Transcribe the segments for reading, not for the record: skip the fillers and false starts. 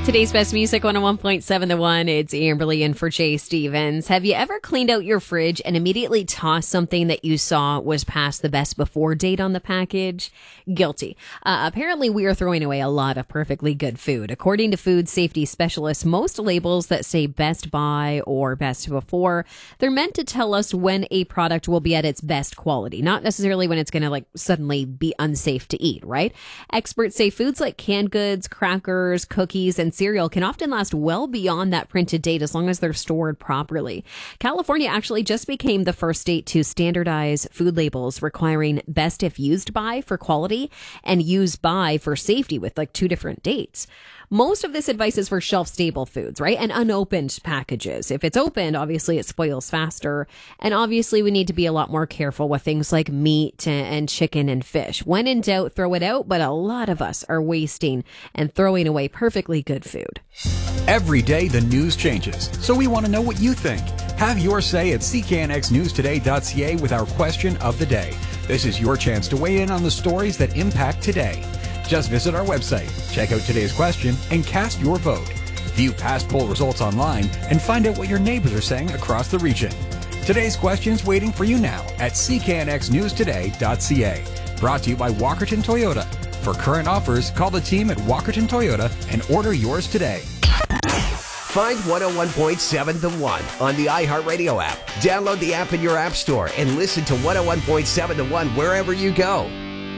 Today's best music, 101.7 The One. It's Amberly in for Jay Stevens. Have you ever cleaned out your fridge and immediately tossed something that you saw was past the best before date on the package? Guilty. Apparently, we are throwing away a lot of perfectly good food. According to food safety specialists, most labels that say best by or best before, they're meant to tell us when a product will be at its best quality, not necessarily when it's going to suddenly be unsafe to eat, right? Experts say foods like canned goods, crackers, cookies, and cereal can often last well beyond that printed date as long as they're stored properly. California actually just became the first state to standardize food labels requiring best if used by for quality and used by for safety with two different dates. Most of this advice is for shelf-stable foods, right? And unopened packages. If it's opened, obviously it spoils faster. And obviously we need to be a lot more careful with things like meat and chicken and fish. When in doubt, throw it out. But a lot of us are wasting and throwing away perfectly good food. Every day the news changes, so we want to know what you think. Have your say at cknxnewstoday.ca with our question of the day. This is your chance to weigh in on the stories that impact today. Just visit our website, check out today's question, and cast your vote. View past poll results online and find out what your neighbors are saying across the region. Today's question's waiting for you now at cknxnewstoday.ca. Brought to you by Walkerton Toyota. For current offers, call the team at Walkerton Toyota and order yours today. Find 101.7 The One on the iHeartRadio app. Download the app in your app store and listen to 101.7 The One wherever you go.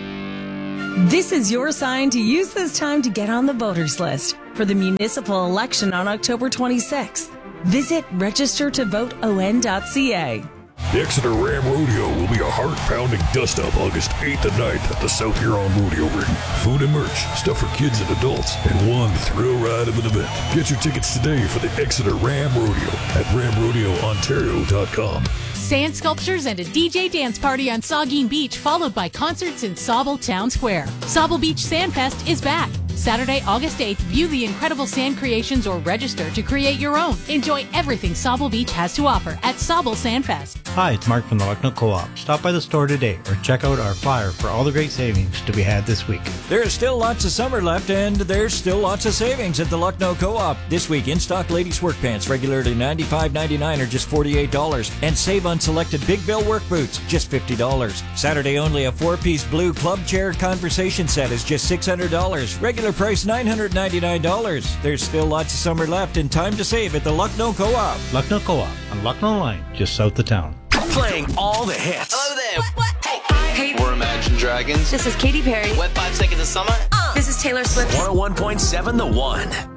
This is your sign to use this time to get on the voters list for the municipal election on October 26th. Visit registertovoteon.ca. The Exeter Ram Rodeo will be a heart-pounding dust-up August 8th and 9th at the South Huron Rodeo Ring. Food and merch, stuff for kids and adults, and one thrill ride of an event. Get your tickets today for the Exeter Ram Rodeo at ramrodeoontario.com. Sand sculptures and a DJ dance party on Saugeen Beach, followed by concerts in Sauble Town Square. Sauble Beach Sandfest is back. Saturday, August 8th, view the incredible sand creations or register to create your own. Enjoy everything Sauble Beach has to offer at Sauble Sandfest. Hi, it's Mark from the Lucknow Co-op. Stop by the store today or check out our flyer for all the great savings to be had this week. There's still lots of summer left, and there's still lots of savings at the Lucknow Co-op. This week, in-stock ladies' work pants, regularly $95.99 or just $48. And save on selected Big Bill work boots, just $50. Saturday only, a 4-piece blue club chair conversation set is just $600. Regular price $999. There's still lots of summer left and time to save at the Lucknow Co-op. Lucknow Co-op on Lucknow Line, just south of town. Playing all the hits. Hello there. What? Hey. We're Imagine Dragons. This is Katy Perry. Wet 5 Seconds of Summer. This is Taylor Swift. 101.7 The One.